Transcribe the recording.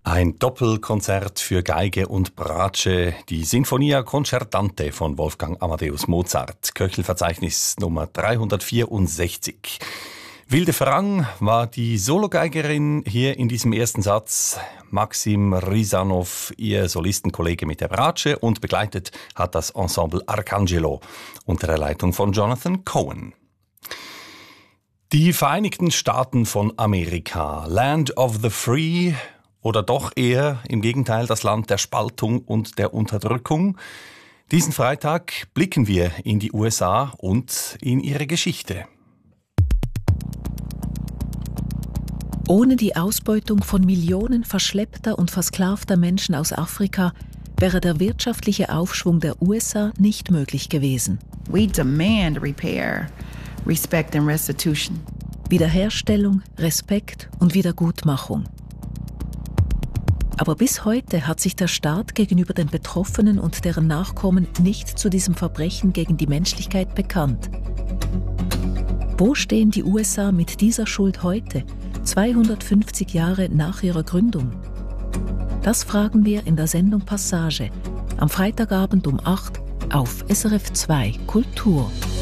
Ein Doppelkonzert für Geige und Bratsche, die Sinfonia Concertante von Wolfgang Amadeus Mozart, Köchelverzeichnis Nummer 364. Wilde Farang war die Sologeigerin hier in diesem ersten Satz. Maxim Risanov, ihr Solistenkollege mit der Bratsche, und begleitet hat das Ensemble Arcangelo unter der Leitung von Jonathan Cohen. Die Vereinigten Staaten von Amerika, Land of the Free, oder doch eher im Gegenteil das Land der Spaltung und der Unterdrückung? Diesen Freitag blicken wir in die USA und in ihre Geschichte. Ohne die Ausbeutung von Millionen verschleppter und versklavter Menschen aus Afrika wäre der wirtschaftliche Aufschwung der USA nicht möglich gewesen. We demand repair, respect and restitution. Wiederherstellung, Respekt und Wiedergutmachung. Aber bis heute hat sich der Staat gegenüber den Betroffenen und deren Nachkommen nicht zu diesem Verbrechen gegen die Menschlichkeit bekannt. Wo stehen die USA mit dieser Schuld heute, 250 Jahre nach ihrer Gründung? Das fragen wir in der Sendung Passage, am Freitagabend um 8 auf SRF 2 Kultur.